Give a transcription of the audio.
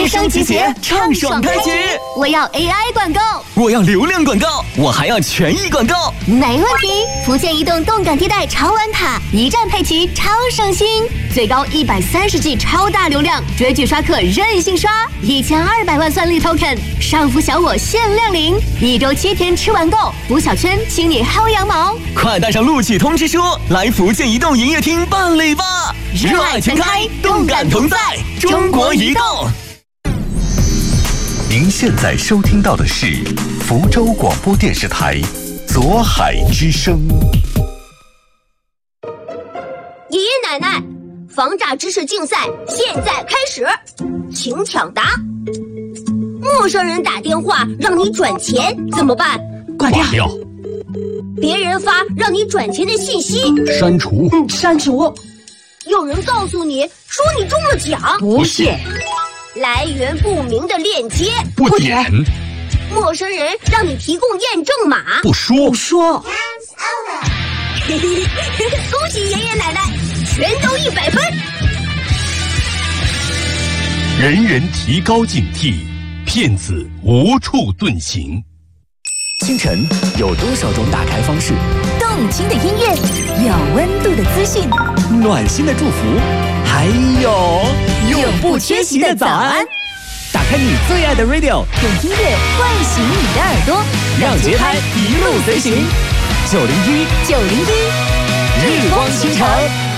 声集结，畅爽开局。 我要 AI 广告， 我要流量广告，我还要权益广告。 没问题！福建移动动感地带超玩卡，一站配齐超省心，最高130G 超大流量，追剧刷客任性刷，1200万算力 token， 上浮小我限量领，1周7天吃完够，补小圈，请你薅羊毛。 快带上录取通知书，来福建移动营业厅办理吧！热爱全开，动感同在，中国移动。 您现在收听到的是福州广播电视台左海之声。 爷爷奶奶，防诈知识竞赛现在开始，请抢答。陌生人打电话让你转钱怎么办？ 挂掉。 别人发让你转钱的信息， 删除。 删除。 有人告诉你说你中了奖， 不信。 来源不明的链接， 不点。 陌生人让你提供验证码， 不说。 恭喜爷爷奶奶，全都100分。 人人提高警惕，骗子无处遁形。 清晨有多少种打开方式？ 动听的音乐，有温度的资讯， 暖心的祝福，还有永不缺席的早安。 打开你最爱的 radio， 用音乐唤醒你的耳朵， 让节拍一路随行。901， 日光倾城。